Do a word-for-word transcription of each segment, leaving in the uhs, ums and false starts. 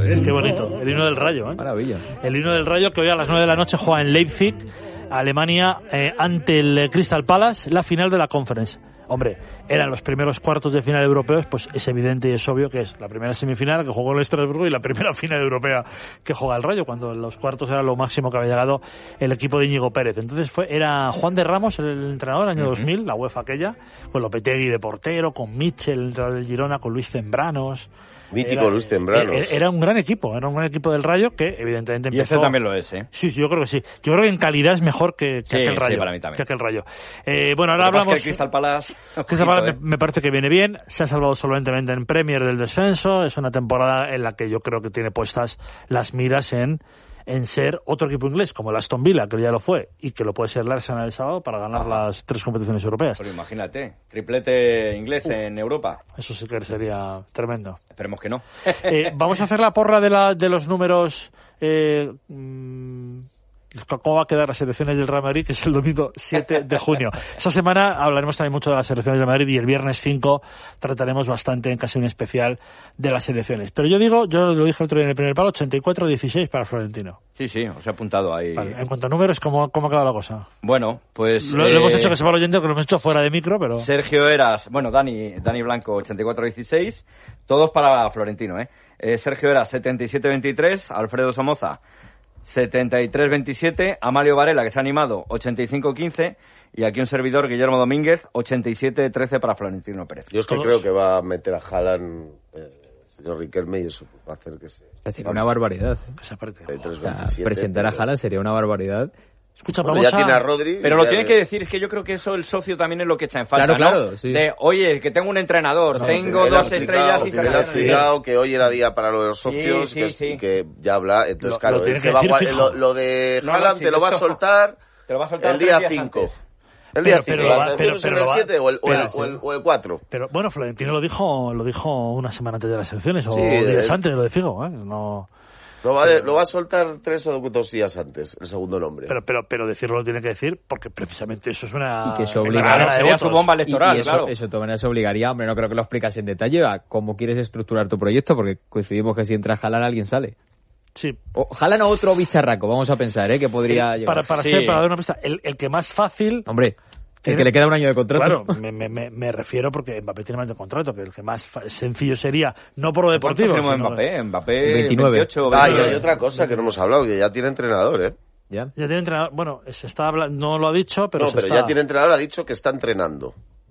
Qué bonito. El himno del Rayo, ¿eh? Maravilla. El himno del Rayo que hoy a las nueve de la noche juega en Leipzig, Alemania, eh, ante el Crystal Palace, la final de la Conference. Hombre, eran los primeros cuartos de final europeos, pues es evidente y es obvio que es la primera semifinal que jugó el Estrasburgo y la primera final europea que juega el Rayo, cuando en los cuartos era lo máximo que había llegado el equipo de Íñigo Pérez. Entonces fue era Juan de Ramos el entrenador, año uh-huh. dos mil, la UEFA aquella, con Lopetegui de portero, con Mitchell, el entrenador del Girona, con Luis Zembranos. Mítico era, Luis Zembranos. Era, era un gran equipo, era un gran equipo del Rayo que evidentemente empezó... Y ese también lo es, ¿eh? Sí, sí, yo creo que sí. Yo creo que en calidad es mejor que, que sí, aquel Rayo. Sí, para mí también. Que aquel Rayo. Eh, bueno, ahora hablamos... Que el Crystal Palace... Crystal Palace eh. me, me parece que viene bien. Se ha salvado solventemente en Premier del descenso. Es una temporada en la que yo creo que tiene puestas las miras en... en ser otro equipo inglés, como el Aston Villa, que ya lo fue, y que lo puede ser el Arsenal el sábado para ganar Ajá. las tres competiciones europeas. Pero imagínate, triplete inglés Uf, en Europa. Eso sí que sería tremendo. Esperemos que no. eh, vamos a hacer la porra de, la, de los números... Eh, mmm, ¿Cómo va a quedar las selecciones del Real Madrid? Que es el domingo siete de junio. Esa semana hablaremos también mucho de las selecciones del Madrid y el viernes cinco trataremos bastante en casi un especial de las selecciones. Pero yo digo, yo lo dije el otro día en el primer palo, ochenta y cuatro dieciséis para Florentino. Sí, sí, os he apuntado ahí. Vale, en cuanto a números, ¿cómo, cómo ha quedado la cosa? Bueno, pues... Lo, eh, lo hemos hecho que se va el oyente, que lo hemos hecho fuera de micro, pero... Sergio Eras, bueno, Dani, Dani Blanco, ochenta y cuatro dieciséis, todos para Florentino, ¿eh? eh Sergio Eras, setenta y siete veintitrés, Alfredo Somoza, setenta y tres veintisiete, Amalio Varela, que se ha animado, ochenta y cinco quince, y aquí un servidor, Guillermo Domínguez, ochenta y siete trece para Florentino Pérez. Yo es que ¿Todos? creo que va a meter a Haaland eh, el señor Riquelme y eso va a hacer que se... Sería una barbaridad. ¿eh? Esa parte. O sea, presentar a Haaland sería una barbaridad. Escucha, bueno, vamos ya a... tiene a Rodri. Pero lo ya tiene de... que decir, es que yo creo que eso el socio también es lo que echa en falta, claro, ¿no? Claro, sí. De, oye, que tengo un entrenador, no, tengo sí, dos estrellas y... Me ha explicado que hoy era día para lo de los socios sí, sí, que, sí. y que ya habla, entonces lo, claro, lo, él se va a, lo, lo de Haaland no, no, sí, te, lo va a soltar te lo va a soltar el día cinco. El día cinco, ¿las elecciones en el siete o el, o, el, o, el, o el cuatro? Pero bueno, Florentino lo dijo lo dijo una semana antes de las elecciones, o sí, días eh, antes, lo de Figo, ¿eh? No... Lo va, de, lo va a soltar tres o dos días antes, el segundo nombre. Pero pero pero decirlo lo tiene que decir porque precisamente eso es una... Y que eso obligaría, sería su bomba electoral, y, y eso, claro. eso de todas maneras obligaría, hombre, no creo que lo explicas en detalle, a cómo quieres estructurar tu proyecto, porque coincidimos que si entra Haaland alguien sale. Sí. O Haaland o otro bicharraco, vamos a pensar, ¿eh? Que podría el, llegar. Para, para, sí. ser, para dar una pista, el, el que más fácil... Hombre... El que le queda un año de contrato. Claro, me, me, me refiero porque Mbappé tiene más de contrato, que el que más sencillo sería, no por lo deportivo. ¿Cuánto sino Mbappé? Mbappé veintinueve. veintiocho, Ah, veintinueve. y hay otra cosa que no hemos hablado, que ya tiene entrenador, ¿eh? ¿Ya? Ya tiene entrenador, bueno, se está hablando, no lo ha dicho, pero No, se pero está... ya tiene entrenador, ha dicho que está entrenando.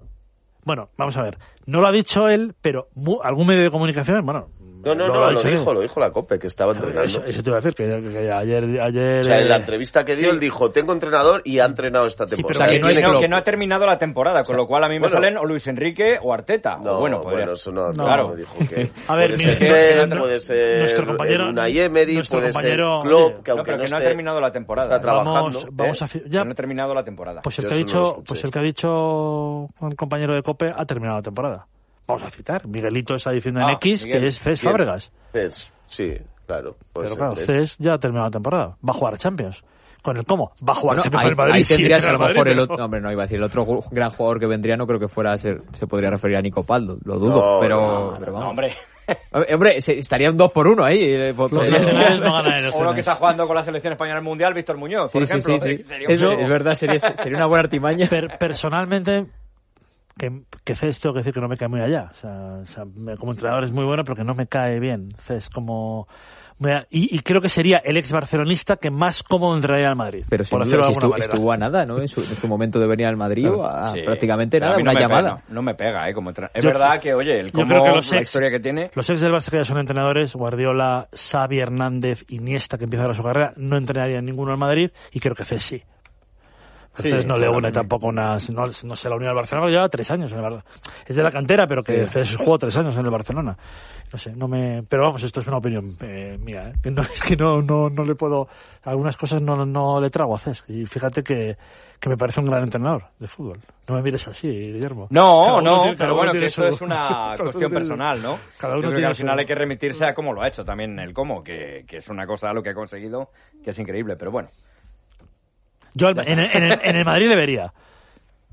Bueno, vamos a ver, no lo ha dicho él, pero mu- algún medio de comunicación, bueno... No, no, no, lo dijo, lo dijo la COPE, que estaba entrenando. Eso, eso te iba a decir, que, que, que ayer, ayer... O sea, en la eh, entrevista que dio, sí. Él dijo, tengo entrenador y ha entrenado esta temporada. Sí, pero o sea, que, no, tiene no, que... que no ha terminado la temporada, con lo cual a mí me bueno, salen o Luis Enrique o Arteta. No, o bueno, podría... bueno, eso no, no. Claro. Me dijo que a ver, puede mire, ser que, Pes, que, puede ser nuestro compañero, Unai Emery, puede compañero, ser Klopp, oye, que aunque no, pero no, que no esté, ha terminado la temporada. Está trabajando. Vamos, vamos ¿eh? a... Ya, que no ha terminado la temporada. Pues el, Yo que ha dicho, no pues el que ha dicho el compañero de COPE ha terminado la temporada. Vamos a citar. Miguelito está diciendo en ah, X Miguel. que es Cés Fábregas. Cés, sí, claro. Pero claro, Cés ya ha terminado la temporada. Va a jugar a Champions. ¿Con el cómo? Va a jugar bueno, Champions ahí, el Madrid. ahí sí, tendrías a lo Madrid, mejor el pero... otro... No, hombre, no, iba a decir el otro gran jugador que vendría, no creo que fuera a ser... Se podría referir a Nico Paldo, lo dudo, no, pero... No, pero no, vamos. hombre... Hombre, se, estaría un dos por uno ahí. Eh, Los nacionales no ganan o uno que está jugando con la selección española en el Mundial, Víctor Muñoz, por sí, ejemplo. Sí, sí, sí. Sería Eso, un... es verdad, sería, sería una buena artimaña. Per, personalmente... Que, que Cés tengo que decir que no me cae muy allá. O sea, o sea, me, como entrenador es muy bueno, pero que no me cae bien. Cés como... Y, y creo que sería el ex barcelonista que más cómodo entraría al Madrid. Pero sin por duda, si estuvo, manera. estuvo a nada, ¿no? En su, en su momento de venir al Madrid, claro. o a sí. prácticamente nada, no una me llamada. Pega, no, no me pega, ¿eh? Como entra... Es yo, verdad que, oye, el cómo, creo que los la ex, historia que tiene... Los ex del Barça que ya son entrenadores, Guardiola, Xavi, Hernández, Iniesta, que empieza ahora su carrera, no entrenarían ninguno al Madrid, y creo que Cés sí. Entonces sí, no le une tampoco unas... No, no sé, la unión al Barcelona lleva tres años en el Barcelona. Es de la cantera, pero que Cés sí. jugó tres años en el Barcelona. No sé, no me... Pero vamos, esto es una opinión eh, mía, ¿eh? Que no, es que no, no, no le puedo... Algunas cosas no, no le trago a Cés. Y fíjate que, que me parece un gran entrenador de fútbol. No me mires así, Guillermo. No, cada no, tiene, pero bueno, que esto es una cuestión personal, ¿no? Cada uno Yo creo tiene que al su... final hay que remitirse a cómo lo ha hecho también el cómo, que, que es una cosa lo que ha conseguido, que es increíble, pero bueno. Yo en, en, el, en el Madrid le vería.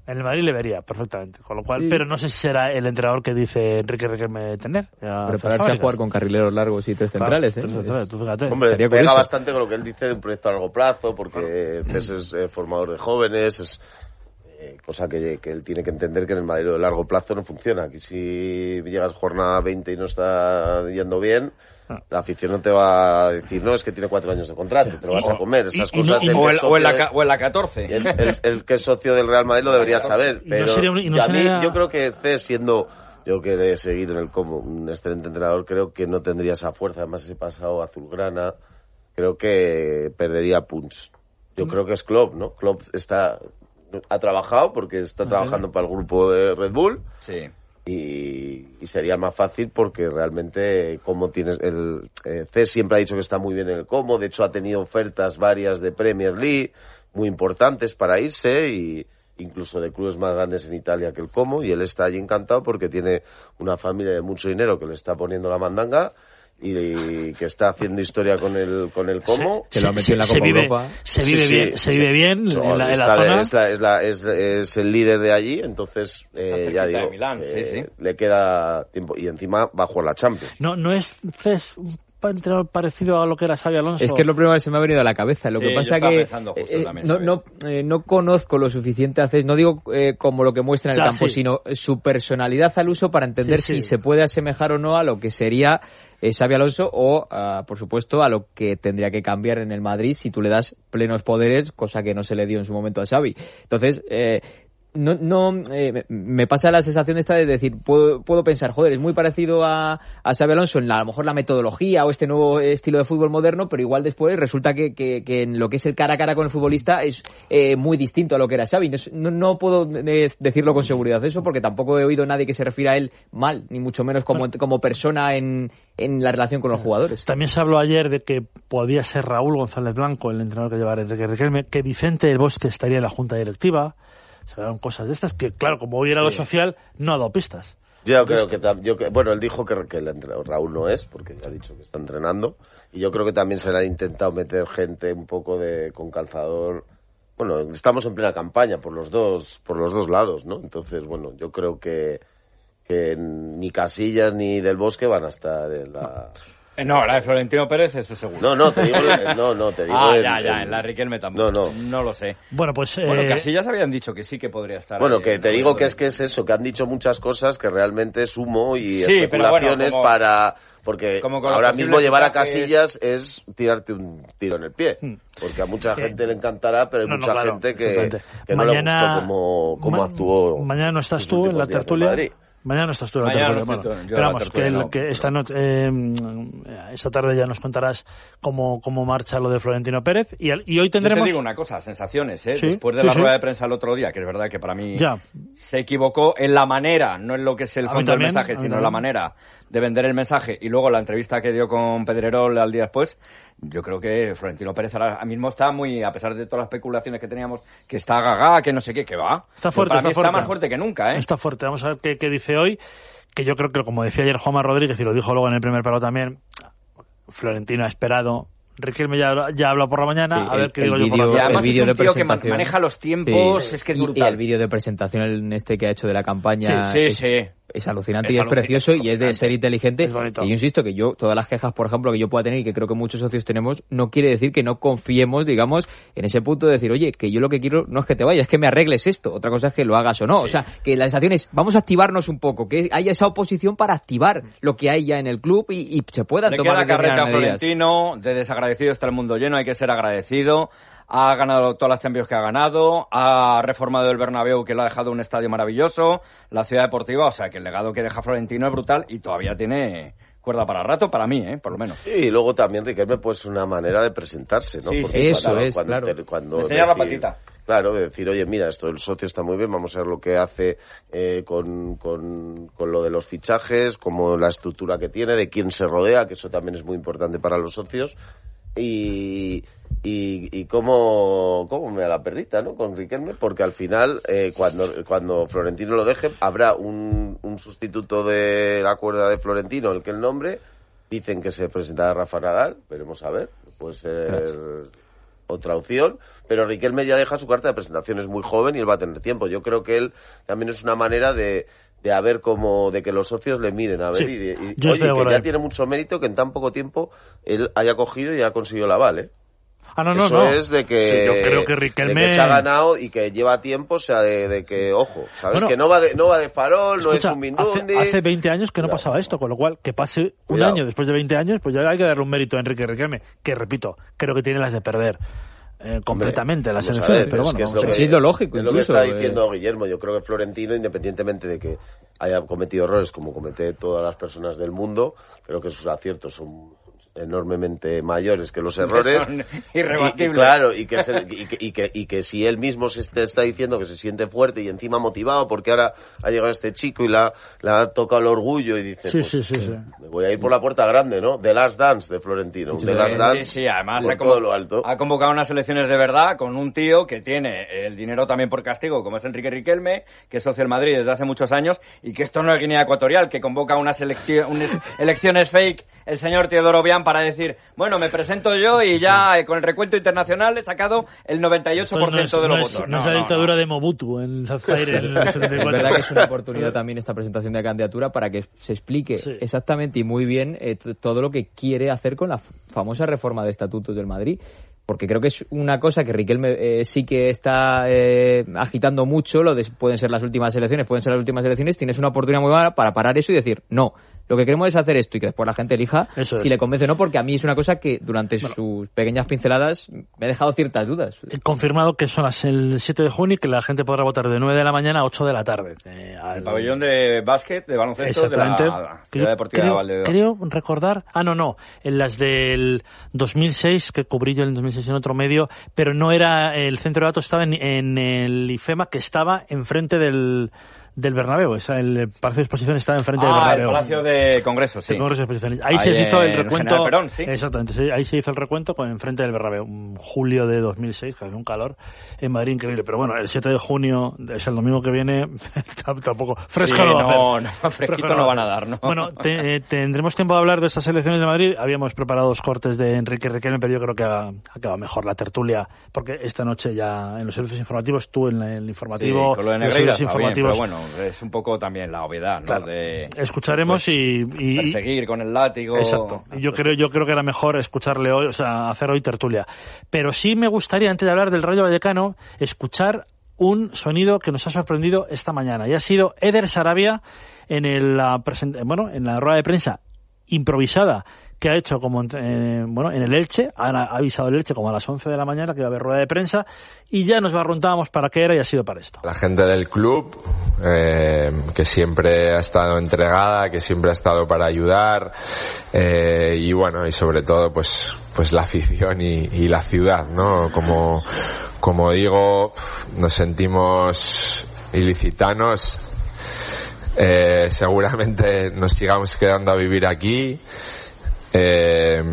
En el Madrid le vería perfectamente, con lo cual, sí. pero no sé si será el entrenador que dice Enrique Riquelme tener. Prepararse a jugar con carrileros largos y tres centrales, claro, ¿eh? Tres centrales, tú fíjate. Hombre, Sería pega curioso. Bastante con lo que él dice de un proyecto a largo plazo, porque Cés es eh, formador de jóvenes, es eh, cosa que, que él tiene que entender que en el Madrid a largo plazo no funciona. Aquí si llegas jornada veinte y no está yendo bien, la afición no te va a decir, no, es que tiene cuatro años de contrato, te lo vas a comer. Esas y, cosas. Y no, el, o, en la, o en la catorce. El, el, el que es socio del Real Madrid lo debería saber. Pero no sería, no a mí, sería... yo creo que Cés, siendo, yo que le he seguido en el como un excelente entrenador, creo que no tendría esa fuerza. Además, ese pasado azulgrana, creo que perdería punch. Yo mm. creo que es Klopp, ¿no? Klopp está, ha trabajado porque está trabajando para el grupo de Red Bull. Sí. Y, y sería más fácil porque realmente como tienes el eh, Cés siempre ha dicho que está muy bien en el Como, de hecho ha tenido ofertas varias de Premier League muy importantes para irse y incluso de clubes más grandes en Italia que el Como, y él está allí encantado porque tiene una familia de mucho dinero que le está poniendo la mandanga y que está haciendo historia con el con el Como, que lo ha metido en la Copa vive, Europa. Se vive sí, bien, sí, se sí. vive bien no, en, la, en la está, zona. Es, la, es, la, es, es el líder de allí, entonces eh, ya digo, Milán, eh, sí, sí. le queda tiempo y encima va a jugar la Champions. No, no es Cés un entrenador parecido a lo que era Xabi Alonso. Es que es lo primero que se me ha venido a la cabeza. Lo sí, que pasa que eh, no, no, eh, no conozco lo suficiente a Cés, no digo eh, como lo que muestra en el ya, campo, sí. sino su personalidad al uso para entender sí, sí. si se puede asemejar o no a lo que sería eh, Xabi Alonso o, uh, por supuesto, a lo que tendría que cambiar en el Madrid si tú le das plenos poderes, cosa que no se le dio en su momento a Xavi. Entonces, eh, no, no eh, me pasa la sensación esta de decir, puedo, puedo pensar, joder, es muy parecido a, a Xabi Alonso en la, a lo mejor la metodología o este nuevo estilo de fútbol moderno, pero igual después resulta que, que, que en lo que es el cara a cara con el futbolista es eh, muy distinto a lo que era Xavi. No, no puedo eh, decirlo con seguridad eso, porque tampoco he oído a nadie que se refiera a él mal, ni mucho menos como, como persona en, en la relación con los jugadores. También se habló ayer de que podía ser Raúl González Blanco, el entrenador que llevara Enrique Riquelme, que Vicente del Bosque estaría en la junta directiva. Se hablaron cosas de estas que, claro, como hoy era algo sí. social, no ha dado pistas. Yo creo que, yo, bueno, él dijo que, que el entrenador Raúl no es, porque ya ha dicho que está entrenando, y yo creo que también se le ha intentado meter gente un poco de con calzador. Bueno, estamos en plena campaña por los dos, por los dos lados, ¿no? Entonces, bueno, yo creo que, que ni Casillas ni Del Bosque van a estar en la... No, la de Florentino Pérez, eso seguro. No, no, te digo, no, no, te digo. Ah, en, ya, ya, en, en la Riquelme tampoco. No, no. No lo sé. Bueno, pues... Bueno, eh... Casillas habían dicho que sí que podría estar... Bueno, ahí, que te digo que es que es eso, que han dicho muchas cosas que realmente es humo y sí, especulaciones bueno, como, para... Porque ahora mismo llevar a Casillas es tirarte un tiro en el pie. Porque a mucha gente le encantará, pero hay no, mucha no, claro, gente que, que mañana, no le gustó cómo, cómo ma actuó. Mañana no estás tú en la tertulia. Mañana no estás tú en la tertulia. Bueno, pero vamos, que, el, que esta, noche, eh, esta tarde ya nos contarás cómo, cómo marcha lo de Florentino Pérez. Y, y hoy tendremos... Yo te digo una cosa, sensaciones, ¿eh? Sí, Después de sí, la sí. rueda de prensa el otro día, que es verdad que para mí ya. se equivocó en la manera, no en lo que es el fondo del mensaje, sino en la manera de vender el mensaje. Y luego la entrevista que dio con Pedrerol al día después, yo creo que Florentino Pérez ahora mismo está muy, a pesar de todas las especulaciones que teníamos, que está gaga, que no sé qué, que va. Está fuerte, para está, mí fuerte. está más fuerte que nunca, ¿eh? Está fuerte. Vamos a ver qué, qué dice hoy. Que yo creo que, como decía ayer Juanma Rodríguez, y lo dijo luego en el primer palo también, Florentino ha esperado. Riquelme ya, ya habla por la mañana, sí, a ver el, qué digo yo por la mañana. Y además el vídeo de presentación que maneja los tiempos, sí, es que es brutal. Y el vídeo de presentación en este que ha hecho de la campaña sí, sí, es, sí. es alucinante es y es precioso y es de ser inteligente. Es y yo insisto que yo, todas las quejas, por ejemplo, que yo pueda tener y que creo que muchos socios tenemos, no quiere decir que no confiemos, digamos, en ese punto de decir, oye, que yo lo que quiero no es que te vayas, es que me arregles esto. Otra cosa es que lo hagas o no. Sí. O sea, que la sensación es, vamos a activarnos un poco, que haya esa oposición para activar lo que hay ya en el club y, y se puedan Le tomar queda carreta a medidas. Florentino, de desagradecido está el mundo lleno, hay que ser agradecido. Ha ganado todas las Champions que ha ganado, ha reformado el Bernabéu, que lo ha dejado un estadio maravilloso, la ciudad deportiva, o sea que el legado que deja Florentino es brutal y todavía tiene cuerda para rato, para mí, ¿eh? Por lo menos. Sí, y luego también Riquelme, pues una manera de presentarse, ¿no? Sí, Porque eso cuando, es, cuando, claro. Te, cuando enseñar decir, la patita. Claro, de decir, oye, mira, esto el socio está muy bien, vamos a ver lo que hace eh, con, con, con lo de los fichajes, como la estructura que tiene, de quién se rodea, que eso también es muy importante para los socios. Y, y, y cómo, cómo me da la perrita, ¿no? Con Riquelme, porque al final, eh, cuando, cuando Florentino lo deje, habrá un, un sustituto de la cuerda de Florentino, el que el nombre, dicen que se presentará Rafa Nadal, veremos a ver, puede ser... otra opción, pero Riquelme ya deja su carta de presentación, es muy joven y él va a tener tiempo. Yo creo que él también es una manera de de a ver cómo, de que los socios le miren, a ver, sí, y, de, y yo oye, que ya ahí. tiene mucho mérito que en tan poco tiempo él haya cogido y haya conseguido el aval, ¿eh? Ah, no, no, Eso no. es de que, sí, yo creo que Riquelme... de que se ha ganado y que lleva tiempo, o sea, de, de que, ojo, ¿sabes? Bueno, que no va de, no va de farol, escucha, no es un Mindundi. Hace, hace veinte años que no Cuidado. pasaba esto, con lo cual, que pase un Cuidado. año después de veinte años, pues ya hay que darle un mérito a Enrique Riquelme, que repito, creo que tiene las de perder. Eh, completamente Hombre, las vamos a elecciones, ver, pero es bueno, que vamos es a lo ver. Sí, es lo lógico, Es lo que incluso, está eh. diciendo Guillermo. Yo creo que Florentino, independientemente de que haya cometido errores como cometen todas las personas del mundo, creo que sus aciertos son enormemente mayores que los errores. Son y, irrebatibles. y claro, y que, es el- y, que, y, que, y que si él mismo se está, está diciendo que se siente fuerte y encima motivado porque ahora ha llegado este chico y la, la ha tocado el orgullo y dice, Sí, pues, sí, sí, sí. me voy a ir por la puerta grande, ¿no? The Last Dance de Florentino. Un The Last Dance Sí, sí, además por ha, todo convo- lo alto. ha convocado unas elecciones de verdad con un tío que tiene el dinero también por castigo, como es Enrique Riquelme, que es socio del Madrid desde hace muchos años, y que esto no es Guinea Ecuatorial, que convoca unas, electi- unas elecciones fake el señor Teodoro Obiang para decir, bueno, me presento yo y ya eh, con el recuento internacional he sacado el noventa y ocho por ciento Entonces, de no los es, votos. no es No, la no, dictadura no. de Mobutu en Zaire en el setenta y Es cuatro. verdad que es una oportunidad también esta presentación de candidatura para que se explique Sí. exactamente y muy bien eh, t- todo lo que quiere hacer con la f- famosa reforma de estatutos del Madrid. Porque creo que es una cosa que Riquelme eh, sí que está eh, agitando mucho, lo de, pueden ser las últimas elecciones, pueden ser las últimas elecciones, tienes una oportunidad muy buena para parar eso y decir, no, lo que queremos es hacer esto y que después la gente elija Eso si es. le convence o no, porque a mí es una cosa que durante sus pequeñas pinceladas me ha dejado ciertas dudas. He confirmado que son las el siete de junio y que la gente podrá votar de nueve de la mañana a ocho de la tarde. Eh, al- El pabellón de básquet, de baloncesto de la Exactamente. Ciudad Deportiva de creo, Valdevedra. creo recordar, ah no, no, en las del dos mil seis, que cubrí yo en el dos mil seis en otro medio, pero no era, el centro de datos estaba en, en el IFEMA, que estaba enfrente del, del Bernabéu, o sea, el Palacio de Exposiciones estaba enfrente del Ah, el Bernabéu. Palacio de Congresos, sí. El Congreso de Exposiciones. Ahí, Ahí se hizo el en recuento. General Perón, sí. Exactamente, sí, ahí se hizo el recuento con enfrente del Bernabéu. Un julio de dos mil seis, que hace un calor en Madrid increíble. Pero bueno, el siete de junio, es el domingo que viene, tampoco. Fresco Sí, no va a no, hacer. no, fresquito no van a dar, ¿no? Bueno, te- eh, tendremos tiempo de hablar de estas elecciones de Madrid. Habíamos preparado dos cortes de Enrique Riquelme, pero yo creo que ha, ha quedado mejor la tertulia, porque esta noche ya en los servicios informativos, tú en el Sí, informativo, con lo de en los Negreira servicios está bien, informativos, pero bueno, es un poco también la obviedad, ¿no? Claro. De, escucharemos pues, y, y- perseguir con el látigo. Exacto. Y Yo creo, yo creo que era mejor escucharle hoy, o sea, hacer hoy tertulia. Pero sí me gustaría, antes de hablar del Rayo Vallecano, escuchar un sonido que nos ha sorprendido esta mañana. Y ha sido Eder Sarabia en el, la present- bueno, en la rueda de prensa improvisada que ha hecho como eh, bueno en el Elche, ha, ha avisado el Elche como a las once de la mañana que iba a haber rueda de prensa y ya nos preguntábamos para qué era y ha sido para esto. La gente del club, eh, que siempre ha estado entregada, que siempre ha estado para ayudar, eh, y bueno, y sobre todo pues pues la afición y, y la ciudad, ¿no? Como, como digo, nos sentimos ilicitanos, eh, seguramente nos sigamos quedando a vivir aquí. Eh,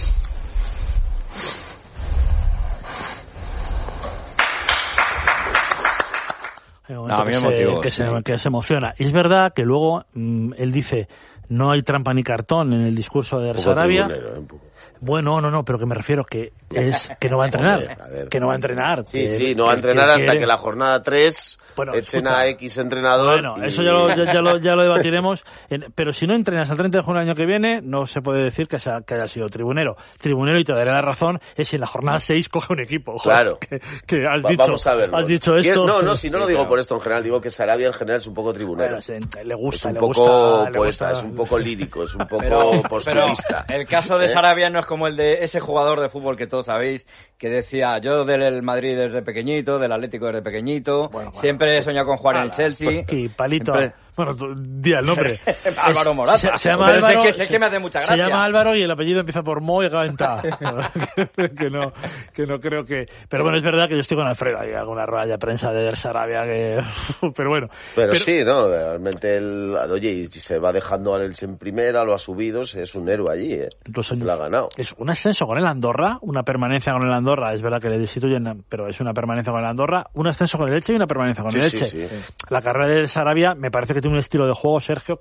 Hay un No, momento a mí que, me se, motivó, que, sí. se, que se emociona. Y es verdad que luego mmm, él dice no hay trampa ni cartón en el discurso de Un poco Sarabia. tribunero, ¿eh? Un poco. Bueno, no, no, pero que me refiero que es que no va a entrenar, Joder, a ver. que no va a entrenar. Sí, que- sí, no va a que- entrenar que hasta quiere- que la jornada tres Bueno, echen escucha. a X entrenador. Bueno, y- eso ya lo, ya, ya lo, ya lo debatiremos. En- pero si no entrenas al treinta de junio del año que viene, no se puede decir que, sea, que haya sido tribunero. Tribunero, y te daré la razón, es si en la jornada seis coge un equipo. Joder, Claro. Que, que has Va- dicho, Vamos a verlo. has dicho esto. No, no, si no Sí, lo digo claro. por esto en general, digo que Sarabia en general es un poco tribunero. Bueno, se- le Es gusta, un le poco gusta, le poeta, gusta. es un poco lírico, es un poco Pero, pero posturista. el caso de ¿Eh? Sarabia no es como el de ese jugador de fútbol que todos sabéis, que decía, yo del Madrid desde pequeñito, del Atlético desde pequeñito, Bueno, bueno. siempre he soñado con jugar en el Chelsea. Y palito. Siempre- Bueno, tú, di el nombre. Álvaro Es- Morata. Se, se llama Pero sé Álvaro. que- sé que me hace mucha Se gracia. llama Álvaro y el apellido empieza por Mo y acaba en Ta. que, no, que no creo que. Pero bueno, es verdad que yo estoy con Alfredo. Hay alguna rueda de prensa de Der Sarabia que. Pero bueno. Pero, sí, ¿no? Realmente el, oye, y si se va dejando al Elche en primera, lo ha subido, es un héroe allí, ¿eh? Dos Se años. lo ha ganado. Es un ascenso con el Andorra, una permanencia con el Andorra, es verdad que le destituyen, pero es una permanencia con el Andorra, un ascenso con el Elche y una permanencia con Sí, el sí, Elche. sí. La carrera de Sarabia me parece que tiene un estilo de juego, Sergio, que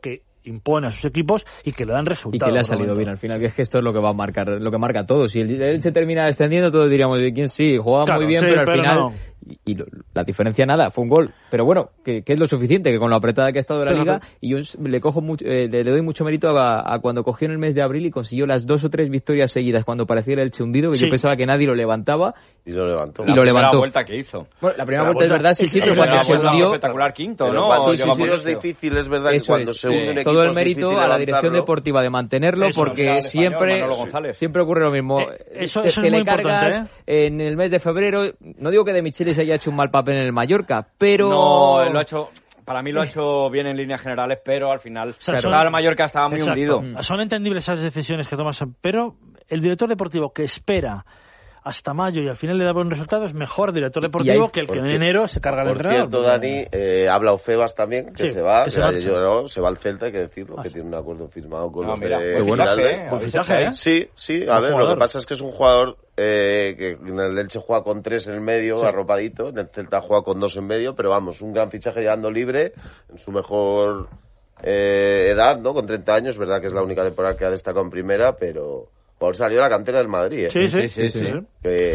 impone a sus equipos y que le dan resultados. Y que le ha salido bien al final, que es que esto es lo que va a marcar, lo que marca todo. Si el Elche termina descendiendo, todos diríamos, ¿de quién sí? Juega claro, muy bien, sí, pero al pero final... No. Y, y lo, la diferencia nada, fue un gol. Pero bueno, que, que es lo suficiente, que con lo apretada que ha estado de la pero, liga, y yo le cojo mucho, eh, le, le doy mucho mérito a, a cuando cogió en el mes de abril y consiguió las dos o tres victorias seguidas cuando parecía el Elche hundido, que sí. yo pensaba que nadie lo levantaba. Y lo levantó. Y la lo levantó. La vuelta que hizo. Bueno, la primera la vuelta, vuelta es verdad, sí, sí, pero cuando se hundió... espectacular quinto, pero ¿no? Cuando sí, sí, es difícil, es verdad que cuando es, se hunde un equipo todo el mérito a la dirección deportiva de mantenerlo, eso, porque siempre español, siempre ocurre lo mismo. Eh, eso, eso que es le muy cargas ¿eh? En el mes de febrero, no digo que De Michelis haya hecho un mal papel en el Mallorca, pero... No, lo ha hecho... Para mí lo ha hecho bien en líneas generales, pero al final o sea, son, el Mallorca estaba muy exacto, hundido. Son entendibles esas decisiones que tomas, pero el director deportivo que espera hasta mayo y al final le da buenos resultados, mejor director deportivo ahí, que el que en enero se carga el entrenador. Por cierto, Dani, eh, habla Ofebas también, que sí, se va, que se, ya, yo, no, se va al Celta, hay que decirlo, ah, que sí. tiene un acuerdo firmado con no, los mira, de... Buen fichaje, ¿eh? Buen fichaje, ¿eh? Sí, sí, a ver, jugador. Lo que pasa es que es un jugador eh, que en el Elche juega con tres en el medio, sí. arropadito, en el Celta juega con dos en medio, pero vamos, un gran fichaje llegando libre, en su mejor eh, edad, ¿no? Con treinta años, verdad que es la única temporada que ha destacado en primera, pero... Por salió la cantera del Madrid, ¿eh? Sí, sí, sí. sí, sí, sí.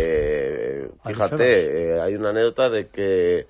Que, fíjate, eh, hay una anécdota de que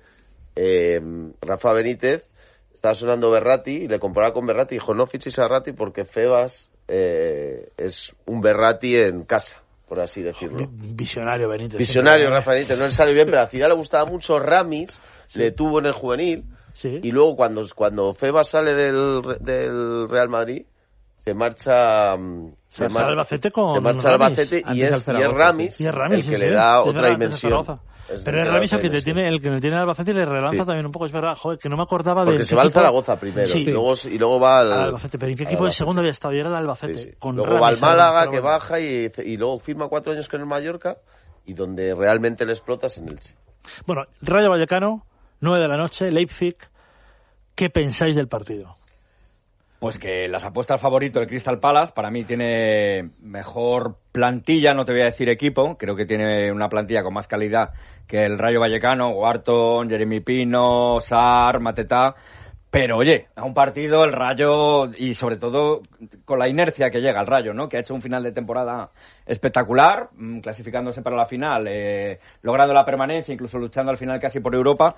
eh, Rafa Benítez estaba sonando Berratti y le comparaba con Berratti y dijo, no fiches a Berratti porque Febas eh, es un Berratti en casa, por así decirlo. Visionario Benítez. Visionario siempre. Rafa Benítez, no le salió bien, pero a Zidane le gustaba mucho. Ramis, sí. le tuvo en el juvenil sí. y luego cuando, cuando Febas sale del, del Real Madrid, se marcha... Se, se marcha Albacete con se marcha Albacete y es, y es Ramis sí. el que sí, le da sí. otra dimensión. Es pero es Ramis el que te tiene, el que le tiene Albacete y le relanza sí. también un poco, es verdad, joder, que no me acordaba de... Porque se va al Zaragoza primero sí. y, luego, y luego va al... al Albacete, pero ¿en qué equipo de segundo había estado? Y era el Albacete. Sí, sí. Con luego Ramis, va al Málaga, pero que bueno. baja y, y luego firma cuatro años con el Mallorca y donde realmente le explotas en Elche. Bueno, Rayo Vallecano, nueve de la noche, Leipzig, ¿qué pensáis del partido? Pues que las apuestas favorito del Crystal Palace, para mí tiene mejor plantilla, no te voy a decir equipo, creo que tiene una plantilla con más calidad que el Rayo Vallecano, Wharton, Jeremy Pino, Sarr, Mateta, pero oye, a un partido el Rayo, y sobre todo con la inercia que llega el Rayo, ¿no? Que ha hecho un final de temporada espectacular, clasificándose para la final, eh, logrando la permanencia, incluso luchando al final casi por Europa,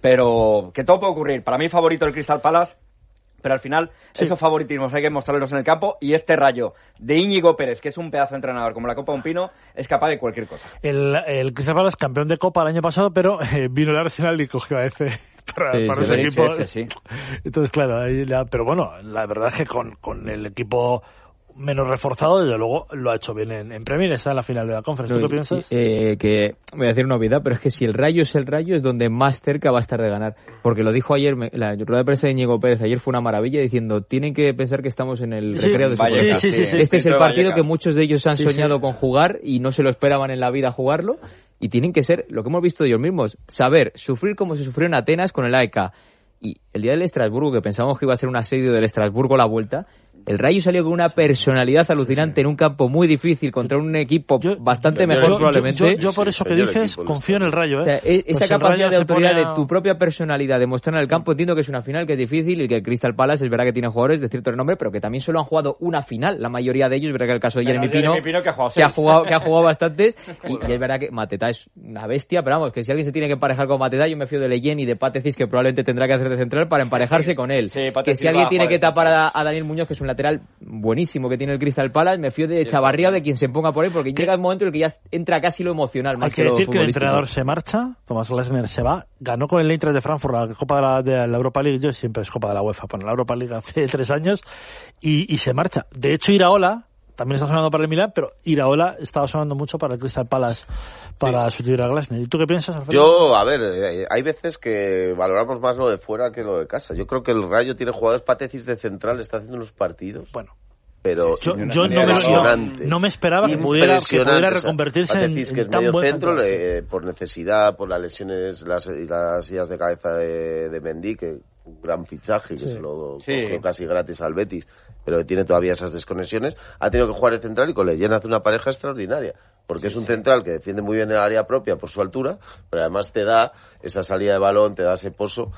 pero que todo puede ocurrir. Para mí favorito el Crystal Palace, pero al final sí. esos favoritismos hay que mostrarlos en el campo y este Rayo de Íñigo Pérez, que es un pedazo de entrenador como la Copa de un Pino, es capaz de cualquier cosa. El, el Crystal Palace campeón de Copa el año pasado, pero eh, vino el Arsenal y cogió a F para, sí, para sí, ese sí, equipo. F, sí. Entonces, claro, ahí la, pero bueno, la verdad es que con, con el equipo menos reforzado, desde luego lo ha hecho bien en, en Premier, está en la final de la Conference. ¿Tú no, qué piensas? Eh, que voy a decir una obviedad, pero es que si el Rayo es el Rayo es donde más cerca va a estar de ganar, porque lo dijo ayer, la rueda de prensa de Íñigo Pérez ayer fue una maravilla diciendo, tienen que pensar que estamos en el sí, recreo de su sí, sí, sí, sí, Este sí, es el partido Vallecas. Que muchos de ellos han sí, soñado sí. con jugar y no se lo esperaban en la vida jugarlo, y tienen que ser, lo que hemos visto de ellos mismos, saber sufrir como se sufrió en Atenas con el A E K. Y el día del Estrasburgo, que pensábamos que iba a ser un asedio del Estrasburgo la vuelta, el Rayo salió con una personalidad alucinante sí. en un campo muy difícil contra un equipo yo, bastante yo, mejor yo, probablemente. Yo, yo, yo por eso que dices, confío en el Rayo. ¿eh? O sea, esa pues capacidad de autoridad de tu propia personalidad, de mostrar en el campo, entiendo que es una final que es difícil y que el Crystal Palace es verdad que tiene jugadores de cierto renombre, pero que también solo han jugado una final, la mayoría de ellos, es verdad que el caso de Jeremy Pino, Pino que, ha jugado, que, ha jugado, que ha jugado bastantes, y, y es verdad que Mateta es una bestia, pero vamos, que si alguien se tiene que emparejar con Mateta, yo me fío de Leyen y de Patecis, que probablemente tendrá que hacer de central para emparejarse con él. Sí, que si alguien tiene que tapar a, a Daniel Muñoz, que es un lateral buenísimo que tiene el Crystal Palace, me fío de Chavarría o de quien se ponga por ahí, porque llega un momento en el que ya entra casi lo emocional más Hay que, que decir lo que el entrenador se marcha, Thomas Lessner se va, ganó con el Eintracht de Frankfurt la Copa de la, de la Europa League, yo siempre es Copa de la UEFA, bueno, la Europa League hace tres años, y, y se marcha. De hecho, Iraola también está sonando para el Milan, pero Iraola estaba sonando mucho para el Crystal Palace, para sí. sustituir a Glasner. ¿Y tú qué piensas, Alfredo? Yo, a ver, eh, hay veces que valoramos más lo de fuera que lo de casa. Yo creo que el Rayo tiene jugadores, Patecis de central, está haciendo unos partidos. Bueno. Pero yo, yo no, me, no, no me esperaba que pudiera, que pudiera reconvertirse en, Patecis, que en es tan medio buen centro, le, por necesidad, por las lesiones las, y las sillas de cabeza de, de Mendy, que un gran fichaje, sí. que se lo sí. cogió casi gratis al Betis, pero que tiene todavía esas desconexiones, ha tenido que jugar de central y con Leyen hace una pareja extraordinaria, porque sí, es un sí. central que defiende muy bien el área propia por su altura, pero además te da esa salida de balón, te da ese pozo.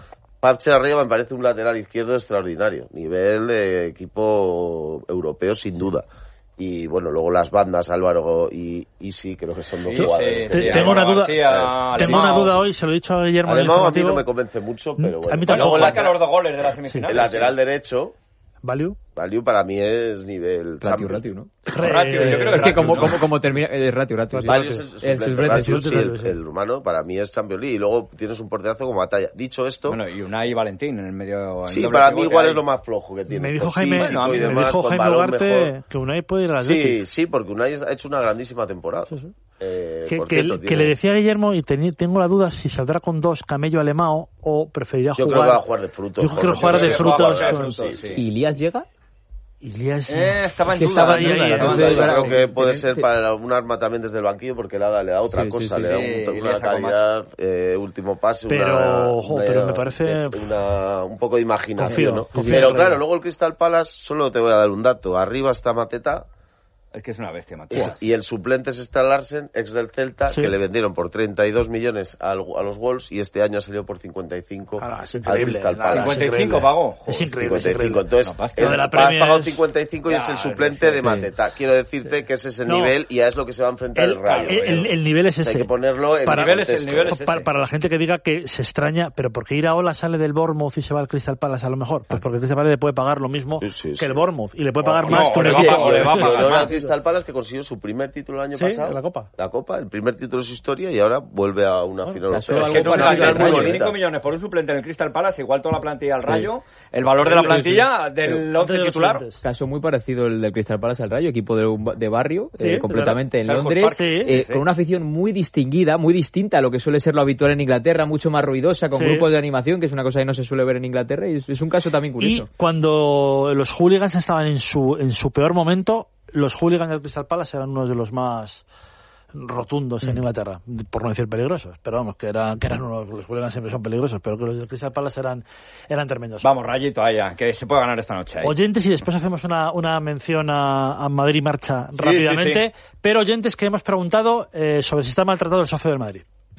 Pape Echevarría me parece un lateral izquierdo extraordinario, nivel de equipo europeo sin duda. Y bueno, luego las bandas, Álvaro y Isi, creo que son dos sí, jugadores. Sí, sí, tengo una duda, García, tengo una duda hoy, se lo he dicho a Guillermo. Además, a mí no me convence mucho, pero bueno. A mí tampoco. Luego Marca los dos goles de la semifinal. El lateral derecho, ¿Value? Value para mí es nivel Ratio, ratio, ¿no? Ratio, yo creo que es que ratio, como, ¿no? como, como termina, es ratio, ratio. Sí. Value es el El suplente, suplente, Ratio, sí, sí, el, sí. el humano para mí es Champions League. Y luego tienes un porterazo como Batalla. Dicho esto, Bueno, y Unai Valentín en el medio. En sí, doble para mí pivote igual ahí. es lo más flojo que tiene. Me dijo Con Jaime, físico y me demás, dijo con Jaime balón Ugarte mejor. que Unai puede ir al Atleti. Sí, sí, porque Unai ha hecho una grandísima temporada. Sí, sí. Eh, Que, por que, cierto, que tiene- le decía a Guillermo, y teni- tengo la duda si saldrá con dos Camello Alemão o preferirá Yo jugar. creo que va a jugar de frutos. Yo creo que Jorge, jugar de que frutos juega de con- frutos, sí, sí. ¿Y Ilías llega? Ilías, Eh, estaba en Que duda. estaba en Ahí, duda, ahí, entonces, ahí, Yo ahora- creo que puede tiene- ser para un arma también desde el banquillo porque le da, le da otra Sí, sí, cosa, sí, le da sí. un- Sí, una Ilías calidad, eh, último pase, Pero, una, ojo, una- pero me parece- una- un poco de imaginación, Confío, ¿no? confío Pero en claro, Rey. luego el Crystal Palace, solo te voy a dar un dato, arriba está Mateta Es que es una bestia, Matías. y el suplente es Stan Larsen, ex del Celta, Sí. que le vendieron por treinta y dos millones al, a los Wolves y este año ha salido por cincuenta y cinco Ah, es al increíble, Crystal nada, Palace. cincuenta y cinco increíble. pagó. Es Joder, increíble, es cincuenta y cinco. increíble. Entonces, No, pasta. el Lo de la has Premier pagado es- cincuenta y cinco y Ya, es el es suplente decir, de sí. Mateta. Quiero decirte que es ese No. nivel y a es lo que se va a enfrentar el, El, Rayo. el- el- el nivel es O sea, ese. hay que ponerlo en Para- el nivel es el contexto. nivel es ese. para, para la gente que diga que se extraña, pero ¿por qué Iraola sale del Bournemouth y se va al Crystal Palace a lo mejor? Pues porque el Crystal Palace le puede pagar lo mismo Sí, sí, que sí. el Bournemouth y le puede pagar O más no, que un o le va a equipo. pagar- o le va a pagar Y ahora más. el Crystal Palace que consiguió su primer título el año Sí, pasado. la Copa. La Copa, el primer título de su historia y ahora vuelve a una final pasó europea. algo Es que es una parecido final al muy Rayo, bonita. cinco millones por un suplente en el Crystal Palace, igual toda la plantilla al Sí. Rayo, el valor de la Sí, sí, plantilla sí. del Pero once antes de los titular. suplentes. Caso muy parecido el del Crystal Palace al Rayo, equipo de, un- de barrio, Sí, eh, completamente en Selhurst Londres, Park, sí, eh, sí. con una afición muy distinguida, muy distinta a lo que suele ser lo habitual en Inglaterra, mucho más ruidosa, con Sí. grupos de animación, que es una cosa que no se suele ver en Inglaterra, y es, es un caso también Y curioso. cuando los hooligans estaban en su en su peor momento, los hooligans del Crystal Palace eran uno de los más rotundos en Inglaterra, por no decir peligrosos, pero vamos, que eran, que eran unos, los hooligans siempre son peligrosos, pero que los del Crystal Palace eran, eran tremendos. Vamos, Rayito, allá, que se puede ganar esta noche. ahí. Oyentes, y después hacemos una, una mención a, a Madrid Marcha Sí, rápidamente, sí, pero oyentes que hemos preguntado eh, sobre si está maltratado el socio del Madrid.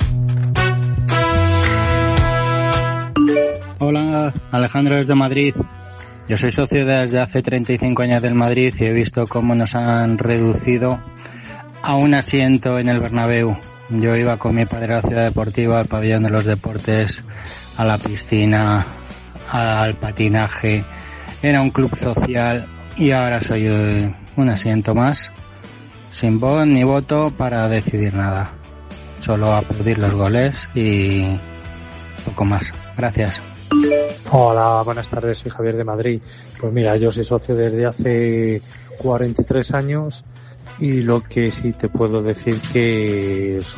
Hola, Alejandro desde Madrid. Yo soy socio desde hace treinta y cinco años del Madrid y he visto cómo nos han reducido a un asiento en el Bernabéu. Yo iba con mi padre a la ciudad deportiva, al pabellón de los deportes, a la piscina, al patinaje. Era un club social y ahora soy eh, un asiento más, sin voz ni voto para decidir nada. Solo aplaudir los goles y poco más. Gracias. Hola, buenas tardes, soy Javier de Madrid. Pues mira, yo soy socio desde hace cuarenta y tres años y lo que sí te puedo decir que